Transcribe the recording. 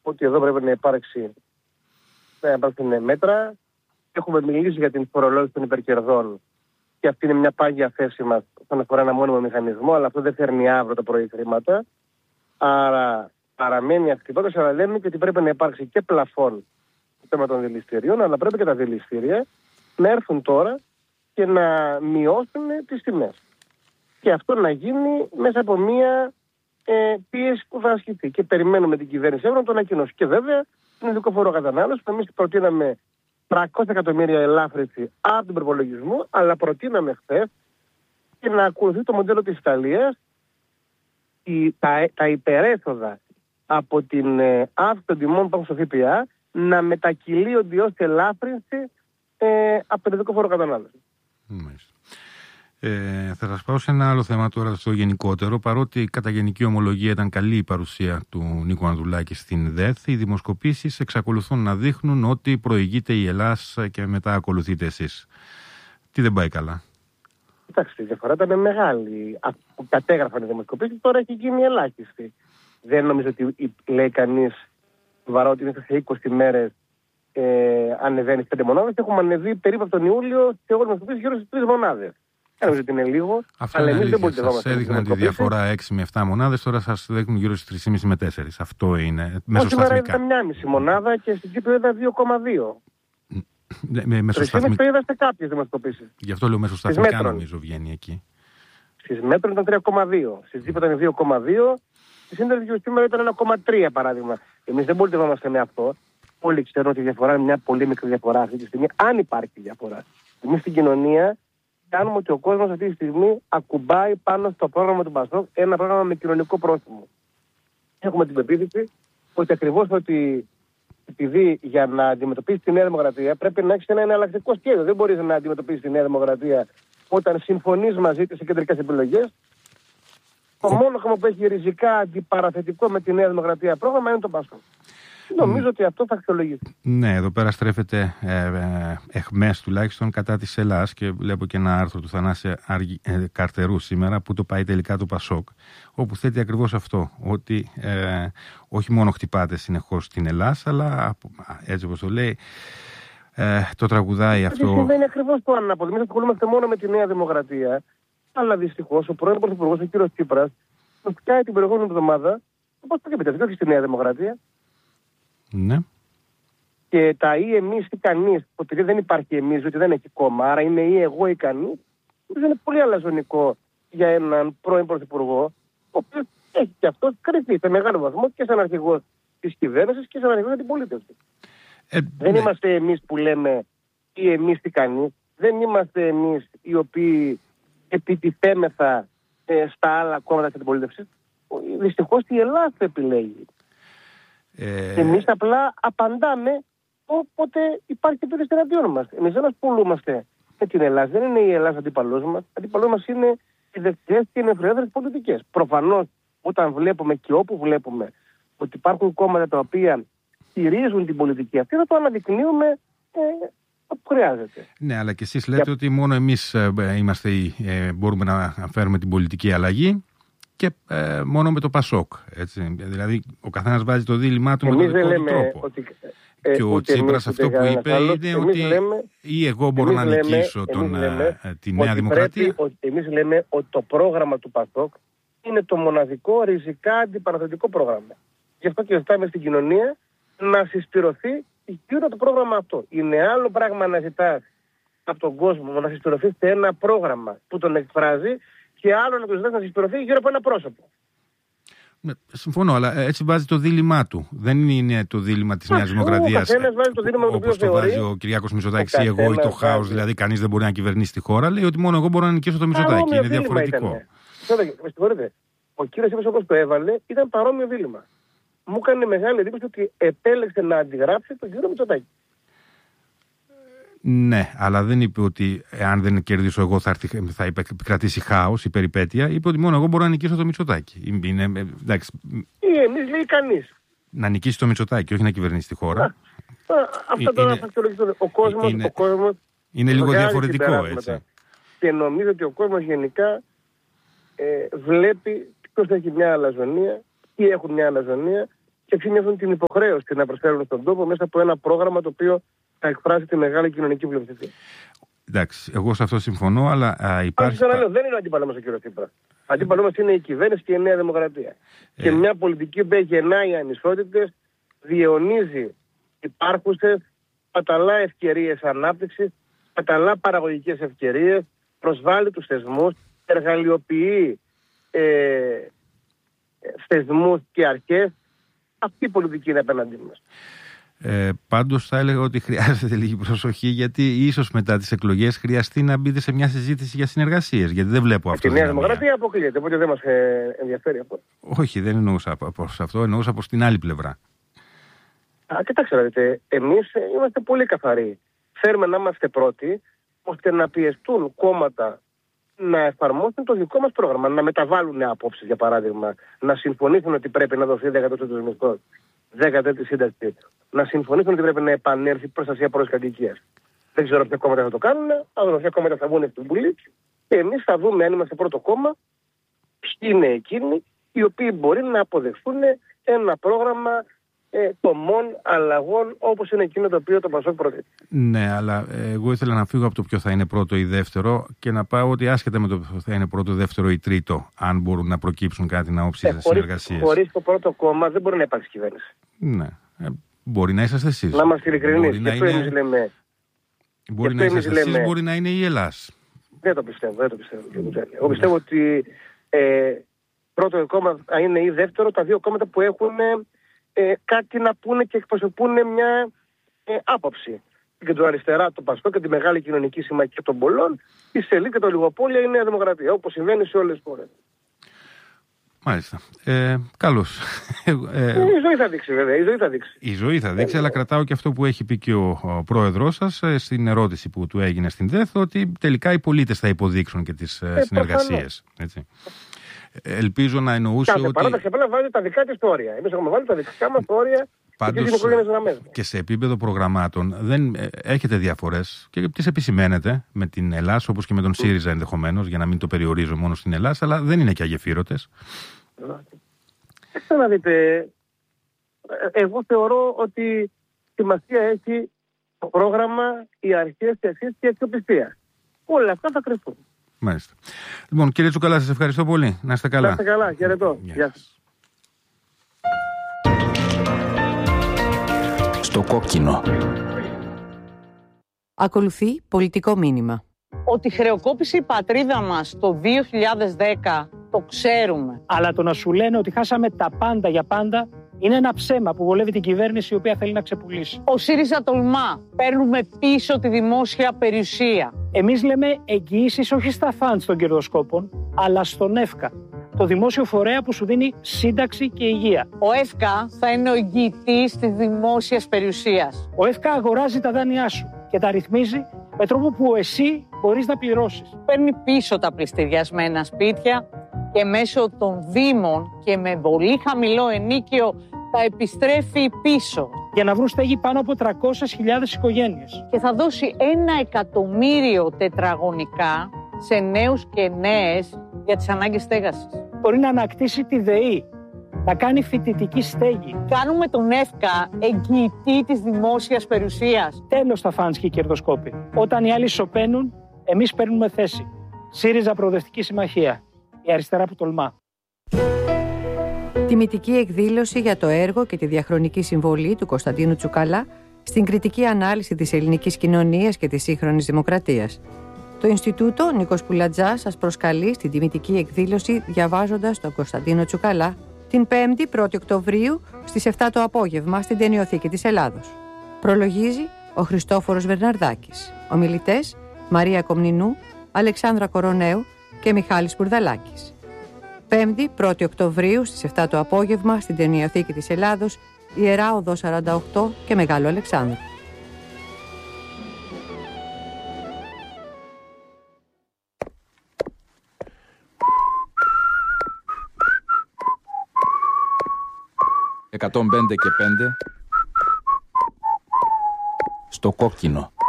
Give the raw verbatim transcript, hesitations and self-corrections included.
ότι εδώ πρέπει να υπάρξει να υπάρξουν μέτρα. Έχουμε μιλήσει για την φορολόγηση των υπερκερδών και αυτή είναι μια πάγια θέση μας όσον αφορά ένα μόνιμο μηχανισμό, αλλά αυτό δεν φέρνει αύριο το πρωί χρήματα. Άρα παραμένει αυτή η πρόταση, αλλά λέμε και ότι πρέπει να υπάρξει και πλαφόν στο θέμα των δηληστηρίων, αλλά πρέπει και τα δηληστήρια να έρθουν τώρα και να μειώσουν τις τιμές. Και αυτό να γίνει μέσα από μια ε, πίεση που θα ασκηθεί. Και περιμένουμε την κυβέρνηση να το ανακοινώσει. Και βέβαια, είναι ειδικό φόρο κατανάλωση. Εμείς προτείναμε τριακόσια εκατομμύρια ελάφρυνση από τον προπολογισμό, αλλά προτείναμε χθες και να ακολουθεί το μοντέλο της Ιταλίας, η, τα, τα υπερέσοδα από την ε, αύξηση των τιμών που έχουν στο ΦΠΑ να μετακυλίονται ως ελάφρυνση ε, από τον ειδικό φόρο κατανάλωση. Μάλιστα. Ε, θα σας πάω σε ένα άλλο θέμα τώρα στο γενικότερο. Παρότι κατά γενική ομολογία ήταν καλή η παρουσία του Νίκου Ανδρουλάκη στην ΔΕΘ, οι δημοσκοπήσεις εξακολουθούν να δείχνουν ότι προηγείται η Ελλάς και μετά ακολουθείτε εσείς. Τι δεν πάει καλά? Κοιτάξτε, η διαφορά ήταν μεγάλη. Που κατέγραφαν οι δημοσκοπήσεις, τώρα έχει γίνει ελάχιστη. Δεν νομίζω ότι λέει κανείς βαρά ότι είναι σε είκοσι μέρες ε, ανεβαίνει πέντε μονάδες. Έχουμε ανεβεί περίπου από τον Ιούλιο σε όλες τις γύρω στις τρεις μονάδες. Δεν νομίζω ότι είναι λίγο. Αυτό αλλά είναι εμείς δεν αλήθεια. Σας έδειχναν τη διαφορά έξι με επτά μονάδες, τώρα σας δείχνουν γύρω στις τρεις και μισή με τέσσερις. Αυτό είναι μεσοσταθμικά. Σήμερα ήταν μία μισή μονάδα και στην Κύπρο είδα δύο κόμμα δύο. Με μεσοσταθμικά. Το είδα σε κάποιες δημοσκοπήσεις. Γι' αυτό λέω μεσοσταθμικά νομίζω βγαίνει εκεί. Στις μέτρων ήταν τρία κόμμα δύο. Στις Κύπρο ήταν δύο κόμμα δύο. Στη σύνδεση σήμερα ήταν ένα κόμμα τρία παράδειγμα. Εμείς δεν πολιτευόμαστε με αυτό. Όλοι ξέρουν ότι η διαφορά είναι μια πολύ μικρή διαφορά αυτή τη στιγμή, αν υπάρχει διαφορά. Εμείς στην κοινωνία κάνουμε ότι ο κόσμος αυτή τη στιγμή ακουμπάει πάνω στο πρόγραμμα του Πασόκ, ένα πρόγραμμα με κοινωνικό πρόσημο. Έχουμε την πεποίθηση ότι ακριβώς ότι επειδή για να αντιμετωπίσει τη Νέα Δημοκρατία πρέπει να έχει ένα εναλλακτικό σχέδιο. Δεν μπορεί να αντιμετωπίσει τη Νέα Δημοκρατία όταν συμφωνείς μαζί της σε κεντρικές επιλογές. Το μόνο κόμμα που έχει ριζικά αντιπαραθετικό με τη Νέα Δημοκρατία πρόγραμμα είναι το Πασόκ. Νομίζω ότι αυτό θα αξιολογήσει. Ναι, εδώ πέρα στρέφεται ε, ε, εχμές τουλάχιστον κατά της Ελλάς και βλέπω και ένα άρθρο του Θανάση Αργη, ε, Καρτερού σήμερα που το πάει τελικά το Πασόκ, όπου θέτει ακριβώς αυτό, ότι ε, όχι μόνο χτυπάτε συνεχώς την Ελλάς, αλλά έτσι όπως το λέει, ε, το τραγουδάει αυτό. Δεν συμβαίνει ακριβώς το ανάποδο. Εμείς ασχολούμαστε μόνο με τη Νέα Δημοκρατία, αλλά δυστυχώς ο πρώην Πρωθυπουργός, ο κ. Τσίπρας, το φτιάει την προηγούμενη εβδομάδα, όπως το και επιτρέπει, όχι στη Νέα Δημοκρατία. Ναι. Και τα ή εμείς ή κανείς, ότι δεν υπάρχει εμείς, ότι δεν έχει κόμμα, άρα είναι ή εγώ ή κανείς, είναι πολύ αλαζονικό για έναν πρώην Πρωθυπουργό, ο οποίος έχει και αυτός κρυφτεί σε μεγάλο βαθμό και σαν αρχηγός της κυβέρνησης και σαν αρχηγός αντιπολίτευσης. Ε, δεν ναι. είμαστε εμείς που λέμε ή εμείς ή κανείς, δεν είμαστε εμείς οι οποίοι επιτιθέμεθα ε, στα άλλα κόμματα της αντιπολίτευσης. Δυστυχώς η Ελλάδα επιλέγει. Ε... Εμείς απλά απαντάμε όποτε υπάρχει επίθεση εναντίον μας. Εμείς δεν ασχολούμαστε με την Ελλάδα. Δεν είναι η Ελλάδα αντίπαλός μας. Αντίπαλός μας είναι οι δεξιές και οι νεοφιλελεύθερες πολιτικές. Προφανώς όταν βλέπουμε και όπου βλέπουμε ότι υπάρχουν κόμματα τα οποία στηρίζουν την πολιτική αυτή, θα το αναδεικνύουμε ε, όπου χρειάζεται. Ναι, αλλά και εσείς λέτε Για... ότι μόνο εμείς ε, είμαστε, ε, μπορούμε να φέρουμε την πολιτική αλλαγή. Και ε, μόνο με το Πασόκ. Έτσι. Δηλαδή, ο καθένας βάζει το δίλημά του εμείς με τον δικό του τρόπο. Ότι, ε, και ο Τσίπρας αυτό που είπε άλλος, είναι ότι λέμε, ή εγώ μπορώ να νικήσω τον, λέμε, ε, τη Νέα Δημοκρατία. Πρέπει, εμείς λέμε ότι το πρόγραμμα του Πασόκ είναι το μοναδικό ριζικά αντιπαραθετικό πρόγραμμα. Γι' αυτό και ζητάμε στην κοινωνία να συσπηρωθεί γύρω το πρόγραμμα αυτό. Είναι άλλο πράγμα να ζητάς από τον κόσμο να συσπηρωθεί σε ένα πρόγραμμα που τον εκφράζει. Και άλλο να του ζητάς να συσπηρωθεί γύρω από ένα πρόσωπο. Ναι, συμφωνώ, αλλά έτσι βάζει το δίλημά του. Δεν είναι το δίλημμα της Νέας Δημοκρατίας. Όπως το βάζει ο Κυριάκος Μητσοτάκης ή εγώ ή το χάος. Δηλαδή, κανείς δεν μπορεί να κυβερνήσει τη χώρα. Λέει ότι μόνο εγώ μπορώ να νικήσω το Μητσοτάκη. Είναι διαφορετικό. Με συγχωρείτε. Ο κύριος Τσίπρας όπως το έβαλε ήταν παρόμοιο δίλημμα. Μου έκανε μεγάλη εντύπωση ότι επέλεξε να αντιγράψει τον κύριο Μητσοτάκη. Ναι, αλλά δεν είπε ότι αν δεν κερδίσω εγώ θα, θα επικρατήσει χάος η περιπέτεια. Είπε ότι μόνο εγώ μπορώ να νικήσω το Μητσοτάκη. Είναι, εντάξει. Ή εμείς λέει κανείς. Να νικήσει το Μητσοτάκη, όχι να κυβερνήσει τη χώρα. Α, αυτό τώρα θα αξιολογηθούν. Ο κόσμος είναι, ο κόσμος είναι λίγο διαφορετικό, έτσι. Και νομίζω ότι ο κόσμος γενικά ε, βλέπει ποιος έχει μια αλαζονία, ποιοι έχουν μια αλαζονία και αυτοί νιώθουν την υποχρέωση να προσφέρουν στον τόπο μέσα από ένα πρόγραμμα το οποίο θα εκφράσει τη μεγάλη κοινωνική πλειοψηφία. Εντάξει, εγώ σε αυτό συμφωνώ, αλλά α, υπάρχει. Αν δεν είναι ο αντίπαλο μας ο κ. Τσίπρα. Ο αντίπαλο μας είναι η κυβέρνηση και η Νέα Δημοκρατία. Ε. Και μια πολιτική που γεννάει ανισότητες, διαιωνίζει υπάρχουσες, παταλά ευκαιρίες ανάπτυξης, παταλά παραγωγικές ευκαιρίες, προσβάλλει τους θεσμούς, εργαλειοποιεί ε, θεσμούς και αρχές. Αυτή η πολιτική είναι απέναντί μας. Ε, πάντως θα έλεγα ότι χρειάζεται λίγη προσοχή, γιατί ίσως μετά τις εκλογές χρειαστεί να μπείτε σε μια συζήτηση για συνεργασίες. Γιατί δεν βλέπω αυτό. Η Νέα Δημοκρατία αποκλείεται, οπότε δεν μας ε, ενδιαφέρει αυτό. Όχι, δεν εννοούσα από αυτό, εννοούσα από την άλλη πλευρά. Α, κοιτάξτε, δείτε, εμείς είμαστε πολύ καθαροί. Θέλουμε να είμαστε πρώτοι, ώστε να πιεστούν κόμματα να εφαρμόσουν το δικό μας πρόγραμμα, να μεταβάλουν απόψεις, για παράδειγμα, να συμφωνήσουν ότι πρέπει να δοθεί δέκα τοις εκατό μισθός, δέκα τοις εκατό σύνταξη, να συμφωνήσουν ότι πρέπει να επανέλθει η προστασία πρώτης κατοικίας. Δεν ξέρω ποια κόμματα θα το κάνουν, αλλά ποια κόμματα θα βγουν στην Βουλή και εμείς θα δούμε αν είμαστε πρώτο κόμμα, ποιοι είναι εκείνοι οι οποίοι μπορεί να αποδεχθούν ένα πρόγραμμα ε, τομών αλλαγών όπως είναι εκείνο το οποίο το Πασόκ προτείνει. Ναι, αλλά εγώ ήθελα να φύγω από το ποιο θα είναι πρώτο ή δεύτερο και να πάω ότι άσχετα με το ποιο θα είναι πρώτο, δεύτερο ή τρίτο, αν μπορούν να προκύψουν κάτι να όψει ε, συνεργασίες. Χωρίς το πρώτο κόμμα δεν μπορεί να υπάρξει κυβέρνηση. Ναι. Ε, μπορεί να είσαστε εσείς. Να είμαστε ειλικρινείς. Και αυτό εμείς λέμε. Μπορεί να είσαστε εσείς, λέμε... μπορεί να είναι η Ελλάς. Δεν το πιστεύω. Δεν το πιστεύω. Εγώ πιστεύω ότι ε, πρώτο κόμμα θα είναι ή δεύτερο, τα δύο κόμματα που έχουν ε, κάτι να πούνε και εκπροσωπούν μια ε, άποψη. Και το αριστερά, το Πασόκ και τη μεγάλη κοινωνική συμμαχία των πολλών, η Σελή και το Λιγοπόλια είναι η Νέα Δημοκρατία, όπως συμβαίνει σε όλες τις χώρες. Μάλιστα. Ε, καλώς. Ε, η ζωή θα δείξει, βέβαια. Η ζωή θα δείξει. Η ζωή θα δείξει, ε, αλλά κρατάω και αυτό που έχει πει και ο, ο πρόεδρός σας ε, στην ερώτηση που του έγινε στην ΔΕΘ, ότι τελικά οι πολίτες θα υποδείξουν και τις ε, συνεργασίες. Έτσι. Ελπίζω να εννοούσε Κάθε ότι... Κάθε παράταξη απλά βάζει τα δικά της όρια. Εμείς έχουμε βάλει τα δικά μας όρια. Πάντως, και σε επίπεδο προγραμμάτων δεν ε, έχετε διαφορές και τις επισημαίνετε με την Ελλάδα, όπως και με τον ΣΥΡΙΖΑ ενδεχομένως, για να μην το περιορίζω μόνο στην Ελλάδα, αλλά δεν είναι και αγεφύρωτες. Θέλω να δείτε, εγώ θεωρώ ότι σημασία έχει το πρόγραμμα, οι αρχές, οι αξίες και η αξιοπιστία. Όλα αυτά θα κρυφθούν. Μάλιστα. Λοιπόν, κύριε Τσουκαλά, σας ευχαριστώ πολύ. Να είστε καλά. Να είστε καλά. Χαιρετώ. Γεια σας. Στο κόκκινο. Ακολουθεί πολιτικό μήνυμα. Ότι χρεοκόπησε η πατρίδα μας το δύο χιλιάδες δέκα το ξέρουμε. Αλλά το να σου λένε ότι χάσαμε τα πάντα για πάντα είναι ένα ψέμα που βολεύει την κυβέρνηση η οποία θέλει να ξεπουλήσει. Ο ΣΥΡΙΖΑ τολμά. Παίρνουμε πίσω τη δημόσια περιουσία. Εμείς λέμε εγγυήσεις όχι στα φαντς των κερδοσκόπων, αλλά στον ΕΦΚΑ. Το δημόσιο φορέα που σου δίνει σύνταξη και υγεία. Ο ΕΦΚΑ θα είναι ο εγγυητής της δημόσιας περιουσίας. Ο ΕΦΚΑ αγοράζει τα δάνειά σου και τα ρυθμίζει με τρόπο που εσύ μπορείς να πληρώσεις. Παίρνει πίσω τα πληστηριασμένα σπίτια και μέσω των δήμων και με πολύ χαμηλό ενίκιο τα επιστρέφει πίσω. Για να βρουν στέγη πάνω από τριακόσιες χιλιάδες οικογένειες. Και θα δώσει ένα εκατομμύριο τετραγωνικά σε νέους και νέες για τις ανάγκες στέγασης. Μπορεί να ανακτήσει τη ΔΕΗ, να κάνει φοιτητική στέγη. Κάνουμε τον ΕΦΚΑ εγγυητή της δημόσιας περιουσίας. Τέλος τα φανς και οι κερδοσκόποι. Όταν οι άλλοι σωπαίνουν, εμείς παίρνουμε θέση. ΣΥΡΙΖΑ Προοδευτική Συμμαχία. Η αριστερά που τολμά. Τιμητική εκδήλωση για το έργο και τη διαχρονική συμβολή του Κωνσταντίνου Τσουκαλά στην κριτική ανάλυση της ελληνικής κοινωνίας και της σύγχρονης δημοκρατίας. Το Ινστιτούτο Νίκος Πουλατζάς σας προσκαλεί στην τιμητική εκδήλωση διαβάζοντας τον Κωνσταντίνο Τσουκαλά την πέμπτη πρώτη Οκτωβρίου στις επτά το απόγευμα στην Ταινιοθήκη της Ελλάδος. Προλογίζει ο Χριστόφορος Βερναρδάκης. Ομιλητές Μαρία Κομνηνού, Αλεξάνδρα Κοροναίου και Μιχάλης Μπουρδαλάκης. πέμπτη πρώτη Οκτωβρίου στις επτά το απόγευμα στην Ταινιοθήκη της Ελλάδος, Ιερά Οδό σαράντα οκτώ και Μεγάλο Αλεξάνδρου. εκατόν πέντε και πέντε στο κόκκινο.